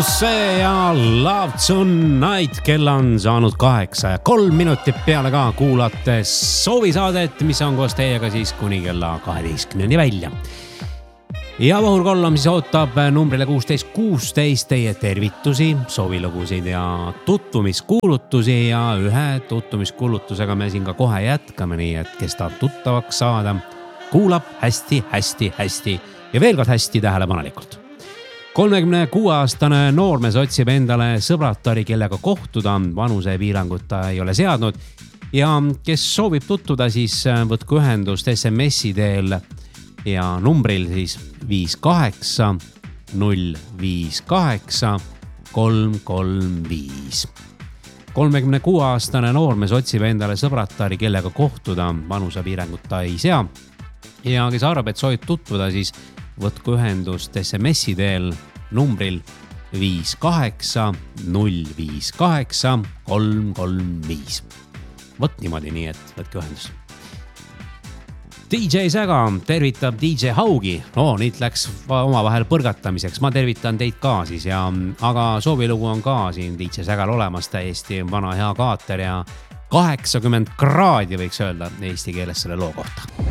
See ja Love Tonight, kell on saanud 8 ja 3 minutit peale ka kuulate soovisaadet, mis on koos teiega siis kuni kella 12 välja. Ja Vahur Kollom siis ootab numbrile 1616 teie tervitusi, soovilugusid ja tutvumiskuulutusi ja ühe tutvumiskuulutusega me siin ka kohe jätkame, nii et kes tahab tuttavaks saada, kuulab hästi ja veel kord hästi tähelepanelikult. 36-aastane noormees otsib endale sõbratari, kellega kohtuda, vanusepiirangut ta ei ole seadnud ja kes soovib tutvuda, siis võtku ühendust SMS-i teel ja numbril siis 58 058 335. 36-aastane noormees otsib endale sõbratari, kellega kohtuda, vanusepiirangut ta ei sea ja kes arvab, et soovib tutvuda, siis võtku ühendust SMS-i teel numbril 58 058 335. Võt niimoodi, nii et võtke ühendust. DJ Säga tervitab DJ Haugi. Nüüd läks omavahel põrgatamiseks. Ma tervitan teid ka siis aga soovilugu on ka siin DJ Sägal olemas, täiesti vana hea kaater ja 80 kraadi võiks öelda eesti keeles selle loo kohta.